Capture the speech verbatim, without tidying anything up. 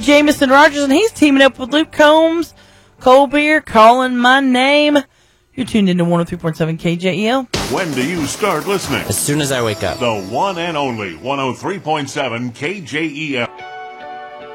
Jamison Rogers, and he's teaming up with Luke Combs. Cold Beer, Calling My Name. You're tuned into one oh three point seven K J E L. When do you start listening? As soon as I wake up. The one and only one oh three point seven K J E L.